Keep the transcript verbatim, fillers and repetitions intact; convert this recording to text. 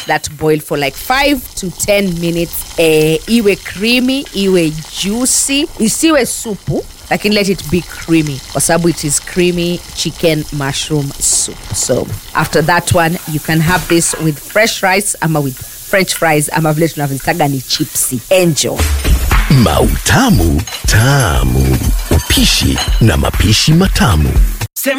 that boil for like five to ten minutes. Eh, iwe creamy, iwe juicy, isiwe supu, lakini let it be creamy kwa sababu it is creamy chicken mushroom soup. So after that one you can have this with fresh rice ama with French fries ama vile tunavitaga ni chipsi. Enjoy. Mautamu Tamu, upishi na mapishi matamu.